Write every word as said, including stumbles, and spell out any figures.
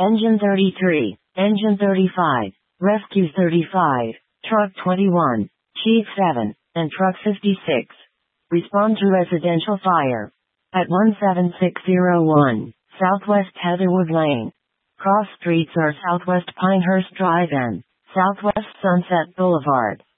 Engine thirty-three, Engine thirty-five, Rescue thirty-five, Truck twenty-one, Chief seven, and Truck fifty-six. Respond to residential fire. At one seven six zero one, Southwest Heatherwood Lane. Cross streets are Southwest Pinehurst Drive and Southwest Sunset Boulevard.